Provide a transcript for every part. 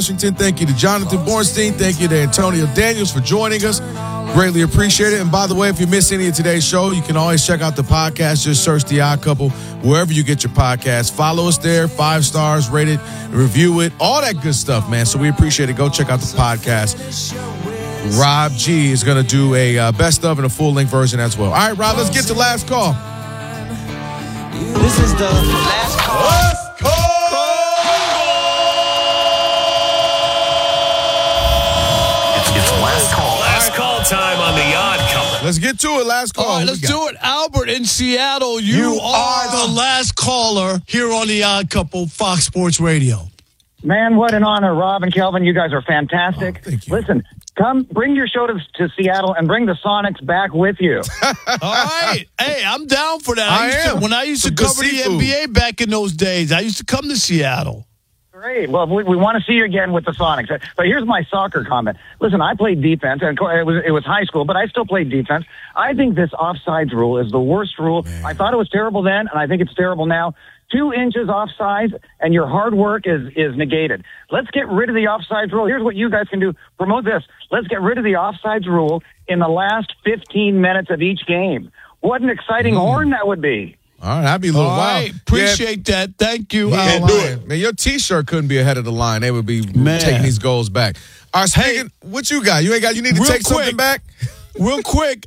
Washington. Thank you to Jonathan Bornstein. Thank you to Antonio Daniels for joining us. Greatly appreciate it. And by the way, if you miss any of today's show, you can always check out the podcast. Just search The Odd Couple wherever you get your podcast. Follow us there, 5 stars, rate it, review it, all that good stuff, man. So we appreciate it. Go check out the podcast. Rob G is going to do a best of and a full-length version as well. All right, Rob, let's get to last call. This is the last call. Last call! It's last call. Last call time on The Odd Couple. Let's get to it. Last call. All right, let's do it. Albert in Seattle, you are the last caller here on The Odd Couple, Fox Sports Radio. Man, what an honor, Rob and Kelvin. You guys are fantastic. Oh, thank you. Listen, come bring your show to Seattle and bring the Sonics back with you. All right. Hey, I'm down for that. When I used to Some good cover the seafood. NBA back in those days, I used to come to Seattle. Great. Well, we want to see you again with the Sonics. But here's my soccer comment. Listen, I played defense, and it was high school, but I still played defense. I think this offsides rule is the worst rule. Man. I thought it was terrible then, and I think it's terrible now. 2 inches offsides, and your hard work is negated. Let's get rid of the offsides rule. Here's what you guys can do. Promote this. Let's get rid of the offsides rule in the last 15 minutes of each game. What an exciting horn that would be. All right, that'd be a little All wild. right, appreciate that. Thank you. Can't do it. Man, your T-shirt couldn't be ahead of the line. They would be taking these goals back. All right, speaking, what you got? You need to take something back? Real quick,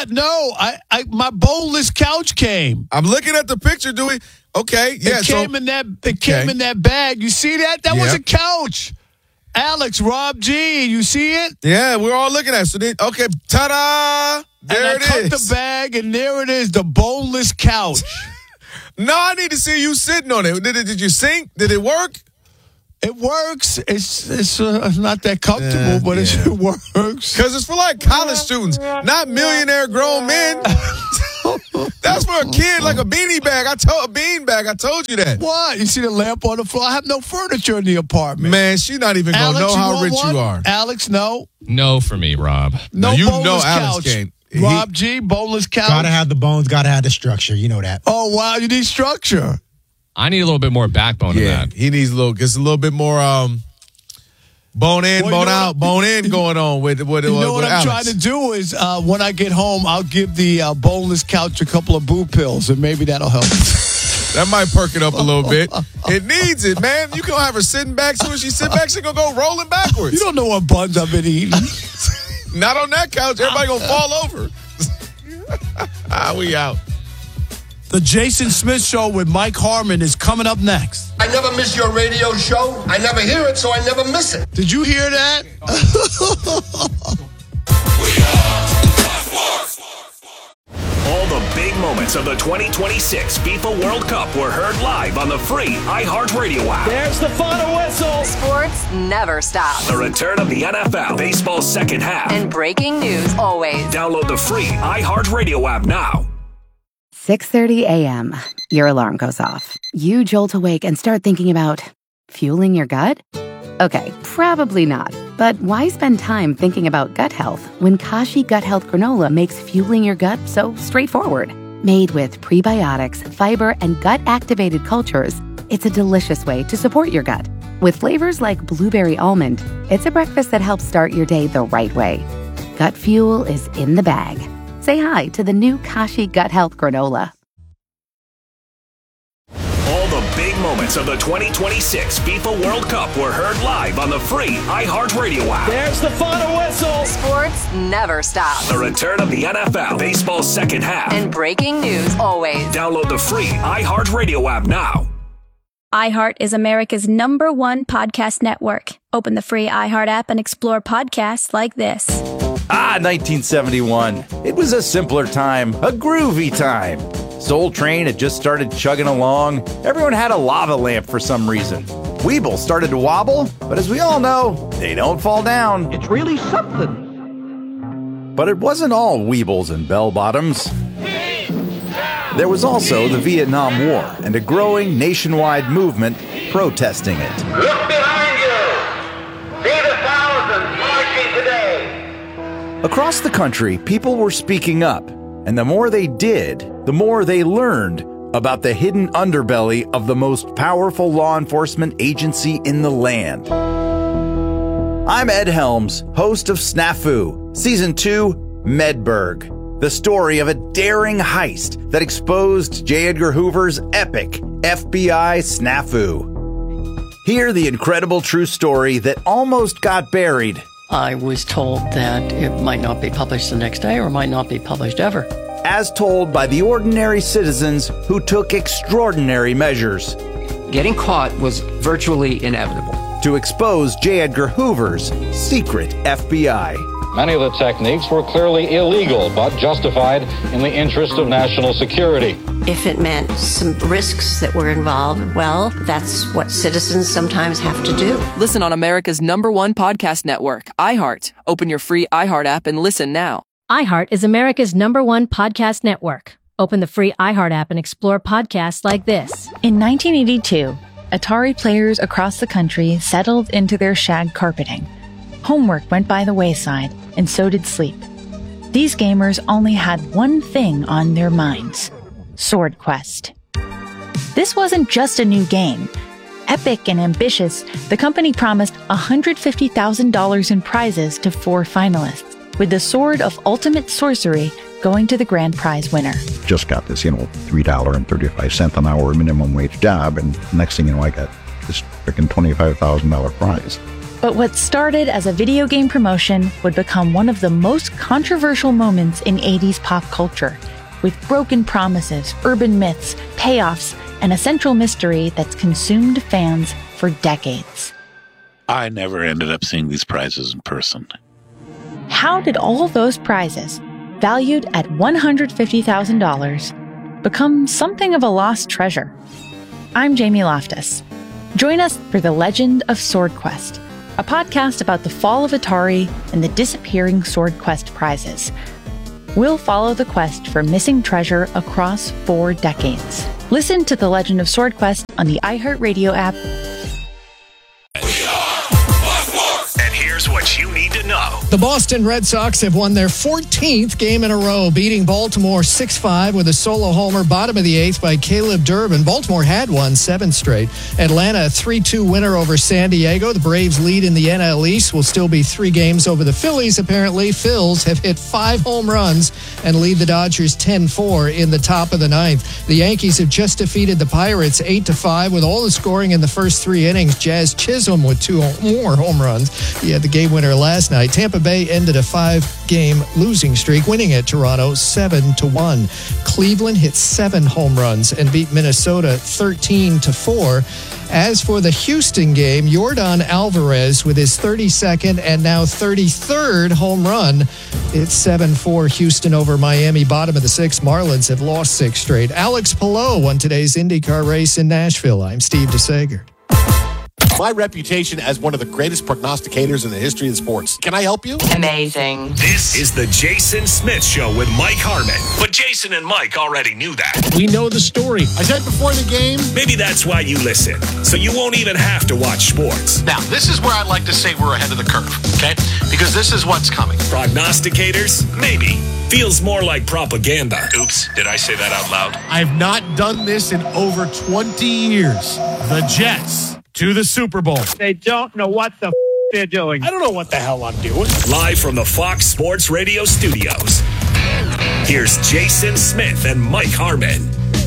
my boneless couch came. I'm looking at the picture, Dewey. Okay, yeah. It came in that bag. You see that? That was a couch. Alex, Rob G, you see it? Yeah, we're all looking at it. So okay, ta-da! There it is. I cut the bag, and there it is, the boneless couch. No, I need to see you sitting on it. Did you sink? Did it work? It works. It's not that comfortable, but it works. Because it's for like college students, not millionaire grown men. That's for a kid, like a beanie bag. I told you that. What? You see the lamp on the floor? I have no furniture in the apartment. Man, she's not even going to know how rich you are. Alex, no. No for me, Rob. No, you boneless know Alex couch. can't. Rob G, boneless couch. Gotta have the bones, gotta have the structure. You know that. Oh, wow, you need structure. I need a little bit more backbone than that. He needs a little bit more bone in, bone out, bone in going on with what Alex. I'm trying to do is when I get home, I'll give the boneless couch a couple of boo pills, and maybe that'll help. That might perk it up a little bit. It needs it, man. You gonna have her sitting back. Soon as she sit back, she gonna go rolling backwards. You don't know what buns I've been eating. Not on that couch. Everybody gonna fall over. We out. The Jason Smith Show with Mike Harmon is coming up next. I never miss your radio show. I never hear it, so I never miss it. Did you hear that? All the big moments of the 2026 FIFA World Cup were heard live on the free iHeartRadio app. There's the final whistle. Sports never stops. The return of the NFL, baseball's second half. And breaking news always. Download the free iHeartRadio app now. 6:30 a.m. Your alarm goes off. You jolt awake and start thinking about fueling your gut? Okay, probably not. But why spend time thinking about gut health when Kashi Gut Health Granola makes fueling your gut so straightforward? Made with prebiotics, fiber, and gut-activated cultures, it's a delicious way to support your gut. With flavors like blueberry almond, it's a breakfast that helps start your day the right way. Gut fuel is in the bag. Say hi to the new Kashi Gut Health Granola. All the big moments of the 2026 FIFA World Cup were heard live on the free iHeartRadio app. There's the final whistle. Sports never stops. The return of the NFL, baseball's second half. And breaking news always. Download the free iHeartRadio app now. iHeart is America's #1 podcast network. Open the free iHeart app and explore podcasts like this. 1971. It was a simpler time, a groovy time. Soul Train had just started chugging along. Everyone had a lava lamp for some reason. Weeble started to wobble, but as we all know, they don't fall down. It's really something. But it wasn't all Weebles and bell-bottoms. There was also the Vietnam War and a growing nationwide movement protesting it. Look behind you. See the thousands marching today. Across the country, people were speaking up, and the more they did, the more they learned about the hidden underbelly of the most powerful law enforcement agency in the land. I'm Ed Helms, host of Snafu, Season 2, Medberg, the story of a daring heist that exposed J. Edgar Hoover's epic FBI snafu. Hear the incredible true story that almost got buried. I was told that it might not be published the next day or might not be published ever. As told by the ordinary citizens who took extraordinary measures. Getting caught was virtually inevitable. To expose J. Edgar Hoover's secret FBI. Many of the techniques were clearly illegal, but justified in the interest of national security. If it meant some risks that were involved, well, that's what citizens sometimes have to do. Listen on America's #1 podcast network, iHeart. Open your free iHeart app and listen now. iHeart is America's #1 podcast network. Open the free iHeart app and explore podcasts like this. In 1982, Atari players across the country settled into their shag carpeting. Homework went by the wayside, and so did sleep. These gamers only had one thing on their minds: Sword Quest. This wasn't just a new game. Epic and ambitious, the company promised $150,000 in prizes to 4 finalists, with the Sword of Ultimate Sorcery going to the grand prize winner. Just got this, $3.35 an hour minimum wage job, and next thing you know, I got this freaking $25,000 prize. But what started as a video game promotion would become one of the most controversial moments in 80s pop culture, with broken promises, urban myths, payoffs, and a central mystery that's consumed fans for decades. I never ended up seeing these prizes in person. How did all those prizes, valued at $150,000, become something of a lost treasure? I'm Jamie Loftus. Join us for The Legend of Sword Quest, a podcast about the fall of Atari and the disappearing Sword Quest prizes. We'll follow the quest for missing treasure across 4 decades. Listen to The Legend of Sword Quest on the iHeartRadio app. And here's what you need to know. The Boston Red Sox have won their 14th game in a row, beating Baltimore 6-5 with a solo homer bottom of the 8th by Caleb Durbin. Baltimore had won 7 straight. Atlanta, a 3-2 winner over San Diego. The Braves lead in the NL East, will still be 3 games over the Phillies, apparently. Phils have hit 5 home runs and lead the Dodgers 10-4 in the top of the 9th. The Yankees have just defeated the Pirates 8-5 with all the scoring in the first 3 innings. Jazz Chisholm with 2 more home runs. He had the game winner last night. Tampa Bay ended a 5-game losing streak, winning at Toronto 7-1. Cleveland hit 7 home runs and beat Minnesota 13-4. As for the Houston game, Yordan Alvarez with his 32nd and now 33rd home run. It's 7-4 Houston over Miami. Bottom of the 6th, Marlins have lost 6 straight. Alex Palou won today's IndyCar race in Nashville. I'm Steve DeSager. My reputation as one of the greatest prognosticators in the history of sports. Can I help you? Amazing. This is the Jason Smith Show with Mike Harmon. But Jason and Mike already knew that. We know the story. I said before the game. Maybe that's why you listen, so you won't even have to watch sports. Now, this is where I'd like to say we're ahead of the curve, okay? Because this is what's coming. Prognosticators? Maybe. Feels more like propaganda. Oops, did I say that out loud? I've not done this in over 20 years. The Jets to the Super Bowl. They don't know what the they're doing. I don't know what the hell I'm doing. Live from the Fox Sports Radio studios, here's Jason Smith and Mike Harmon.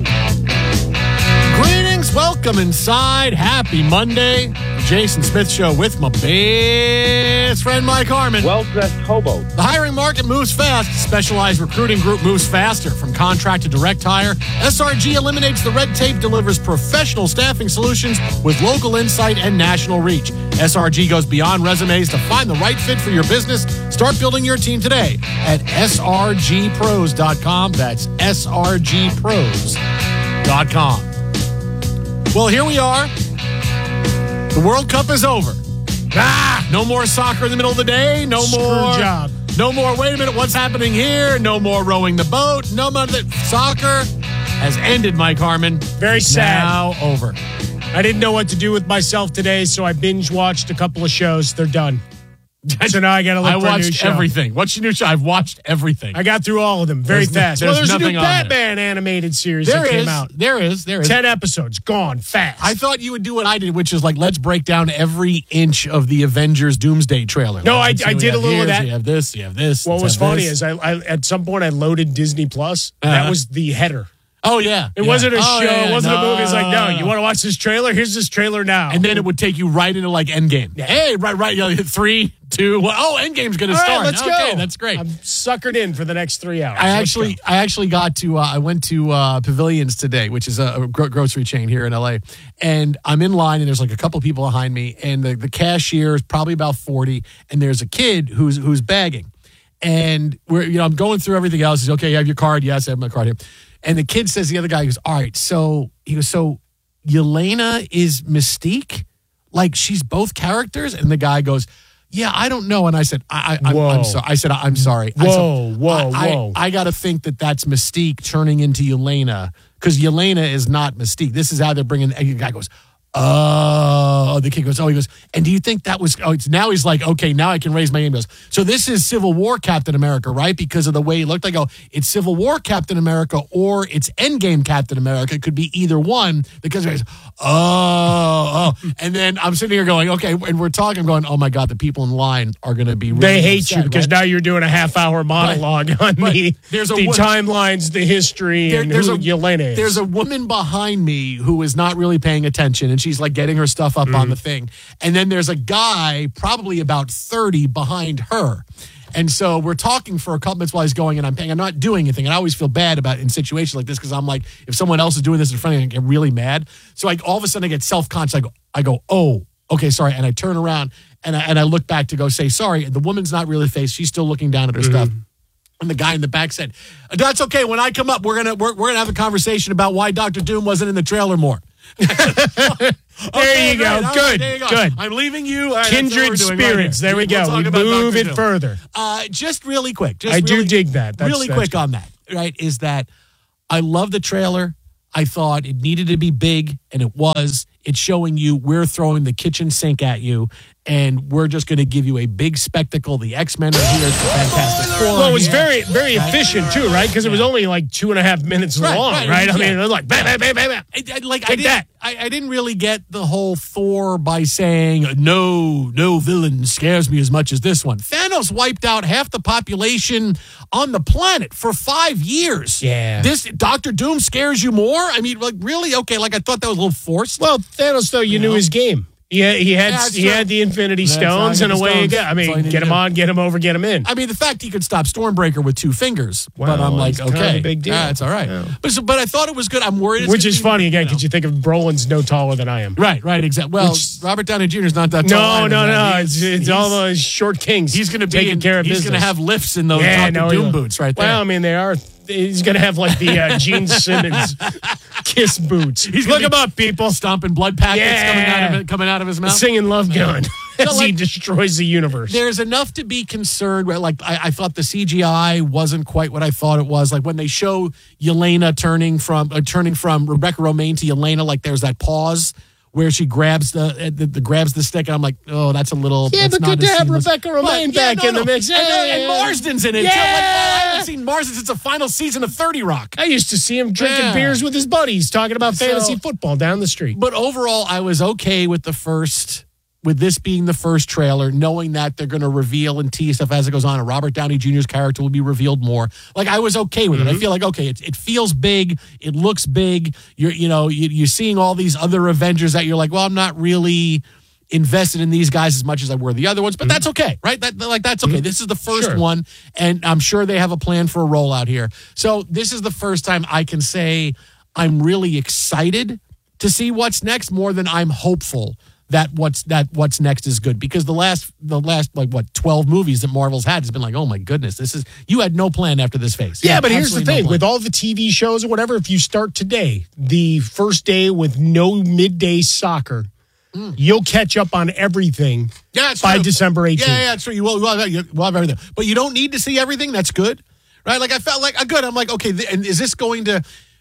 Greetings, welcome inside. Happy Monday. The Jason Smith Show with my best friend Mike Harmon. Well-dressed hobo. The hiring market moves fast. Specialized recruiting group moves faster. From contract to direct hire, SRG eliminates the red tape, delivers professional staffing solutions with local insight and national reach. SRG goes beyond resumes to find the right fit for your business. Start building your team today at srgpros.com. That's srgpros.com. Well, here we are. The World Cup is over. No more soccer in the middle of the day. No more job. No more, wait a minute, what's happening here? No more rowing the boat. No more, soccer has ended, Mike Harmon. Very sad. Now over. I didn't know what to do with myself today, so I binge watched a couple of shows. They're done. So now I got to look for a new show. I watched everything. What's your new show? I've watched everything. I got through all of them very fast. There's a new nothing on Batman animated series that came out. There is. 10 episodes, gone fast. I thought you would do what I did, which is like, let's break down every inch of the Avengers Doomsday trailer. No, I did a little of that. You have this, you have this. What was funny is I at some point I loaded Disney Plus. That was the header. Oh, yeah. It wasn't a show. It wasn't a movie. It's like, no, you want to watch this trailer? Here's this trailer now. And then it would take you right into like Endgame. Yeah. Hey, right. You know, 3, 2, 1. Oh, Endgame's going to start. Right, let's go. Okay, that's great. I'm suckered in for the next 3 hours. I actually got to, I went to Pavilions today, which is a grocery chain here in LA. And I'm in line and there's like a couple people behind me. And the cashier is probably about 40. And there's a kid who's bagging. And I'm going through everything else. He's okay, you have your card? Yes, I have my card here. And the kid says to the other guy, he goes, all right, so Yelena is Mystique? Like she's both characters? And the guy goes, yeah, I don't know. And I said, I'm sorry. I said, I'm sorry. Whoa. I got to think that's Mystique turning into Yelena because Yelena is not Mystique. This is how they're bringing, and the guy goes, oh, the kid goes, he goes, and do you think that was, now he's like, okay, now I can raise my hand. He goes, so this is Civil War Captain America, right? Because of the way he looked. I go, it's Civil War Captain America or it's Endgame Captain America. It could be either one because he goes, oh. And then I'm sitting here going, okay, and we're talking, going, oh my God, the people in line are going to be really They hate upset, you because right? now you're doing a half-hour monologue on the timelines, the history, and who Yelena is. There's a woman behind me who is not really paying attention, and she's like getting her stuff up on the thing. And then there's a guy, probably about 30, behind her. And so we're talking for a couple minutes while he's going, and I'm not doing anything. And I always feel bad about in situations like this because I'm like, if someone else is doing this in front of me, I get really mad. So all of a sudden I get self-conscious. I go, oh, okay, sorry. And I turn around and I look back to go say sorry. And the woman's not really faced. She's still looking down at her stuff. And the guy in the back said, that's okay. When I come up, we're gonna have a conversation about why Dr. Doom wasn't in the trailer more. There you go. Good. Good. I'm leaving you. Kindred spirits. There we go. We move it further. Just really quick. I do dig that. That's quick on that, right, is that I love the trailer. I thought it needed to be big, and it was. It's showing you we're throwing the kitchen sink at you, and we're just going to give you a big spectacle. The X-Men are here. It's the Fantastic Four. Well, it was very, very efficient, too, right? Because it was only like 2.5 minutes long, right? I mean, it was like, bam, bam, bam, bam, bam. I didn't really get the whole Thor by saying, no villain scares me as much as this one. Thanos wiped out half the population on the planet for 5 years. Yeah. This Dr. Doom scares you more? I mean, like, really? Okay, like I thought that was a little forced. Well, Thanos, though, you knew his game. Yeah, he had the Infinity Stones and away. I mean, get him on, get him over, get him in. I mean, the fact he could stop Stormbreaker with 2 fingers, but I'm like, okay, kind of a big deal. It's all right. Yeah. But I thought it was good. I'm worried. Which is funny again because you think of Brolin's no taller than I am. Right, exactly. Well, Robert Downey Jr. is not that tall. No. It's all those short kings. He's going to be taking care of business. He's going to have lifts in those Dr. Doom boots right there. Well, I mean, they are. He's going to have like the Gene Simmons kiss boots. Look him up, people. Stomping blood packets coming out of his mouth. Singing Love Gun as he destroys the universe. There's enough to be concerned. Like I thought the CGI wasn't quite what I thought it was. Like when they show Yelena turning from Rebecca Romijn to Yelena, like there's that pause where she grabs the stick, and I'm like, oh, that's a little. Yeah, but good to have Rebecca Romijn back in the mix. And Marsden's in it. Yeah. I haven't seen Marsden since the final season of 30 Rock. I used to see him drinking beers with his buddies, talking about fantasy football down the street. But overall, I was okay with with this being the first trailer, knowing that they're going to reveal and tease stuff as it goes on, and Robert Downey Jr.'s character will be revealed more. Like, I was okay with it. I feel like, okay, it feels big. It looks big. You're seeing all these other Avengers that you're like, well, I'm not really invested in these guys as much as I were the other ones, but that's okay, right? That's okay. This is the first one, and I'm sure they have a plan for a rollout here. So this is the first time I can say I'm really excited to see what's next more than I'm hopeful that what's next is good, because the last 12 movies that Marvel's had has been like, oh my goodness, you had no plan after this phase. Yeah, but here's the thing, with all the TV shows or whatever, if you start today, the first day with no midday soccer, you'll catch up on everything by December 18th. Yeah, that's true. We'll have everything, but you don't need to see everything. That's good, right? Like I felt like good. I'm like, okay, and is this going to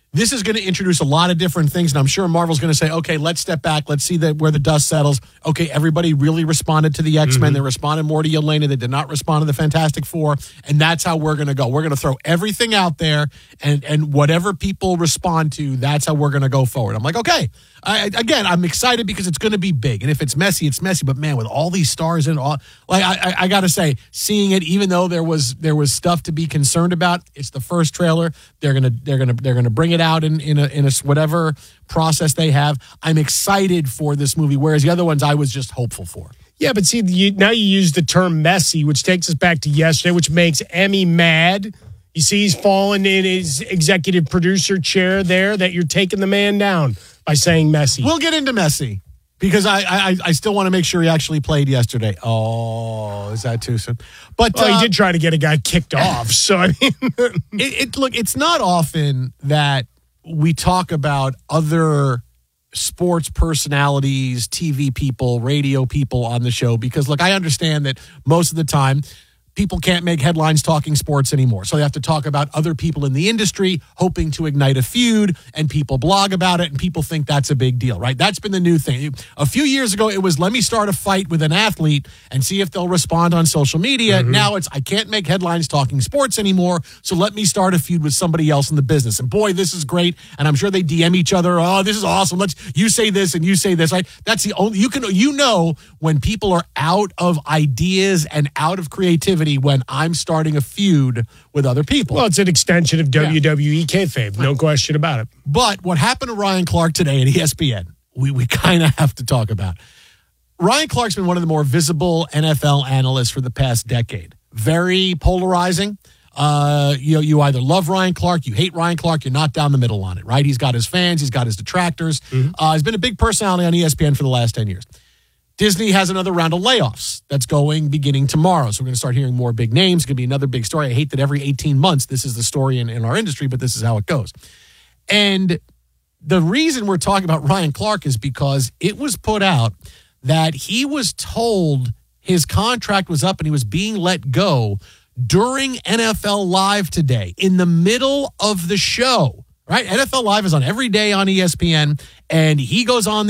this is going to introduce a lot of different things, and I'm sure Marvel's going to say, okay, let's step back. Let's see where the dust settles. Okay, everybody really responded to the X-Men. They responded more to Yelena. They did not respond to the Fantastic Four, and that's how we're going to go. We're going to throw everything out there, and whatever people respond to, that's how we're going to go forward. I'm like, okay. I'm excited because it's going to be big, and if it's messy, it's messy. But man, with all these stars in, I got to say, seeing it, even though there was stuff to be concerned about, it's the first trailer. They're gonna bring it out in a whatever process they have. I'm excited for this movie, whereas the other ones I was just hopeful for. Yeah, but see, now you use the term messy, which takes us back to yesterday, which makes Emmy mad. You see he's fallen in his executive producer chair there, that you're taking the man down by saying messy. We'll get into messy because I still want to make sure he actually played yesterday. Oh, is that too soon? But he did try to get a guy kicked off. So, I mean, look, it's not often that we talk about other sports personalities, TV people, radio people on the show because, look, I understand that most of the time people can't make headlines talking sports anymore. So they have to talk about other people in the industry hoping to ignite a feud, and people blog about it, and people think that's a big deal, right? That's been the new thing. A few years ago, it was let me start a fight with an athlete and see if they'll respond on social media. Now it's I can't make headlines talking sports anymore, so let me start a feud with somebody else in the business. And boy, this is great. And I'm sure they DM each other, oh, this is awesome. You say this and you say this, right? That's the only, you know when people are out of ideas and out of creativity when I'm starting a feud with other people. Well, it's an extension of WWE kayfabe, no question about it. But what happened to Ryan Clark today at ESPN, we kind of have to talk about. Ryan Clark's been one of the more visible NFL analysts for the past decade. Very polarizing. You either love Ryan Clark, you hate Ryan Clark, you're not down the middle on it, right? He's got his fans, he's got his detractors. He's been a big personality on ESPN for the last 10 years. Disney has another round of layoffs that's beginning tomorrow. So we're going to start hearing more big names. It's going to be another big story. I hate that every 18 months, this is the story in our industry, but this is how it goes. And the reason we're talking about Ryan Clark is because it was put out that he was told his contract was up and he was being let go during NFL Live today, in the middle of the show, right? NFL Live is on every day on ESPN, and he goes on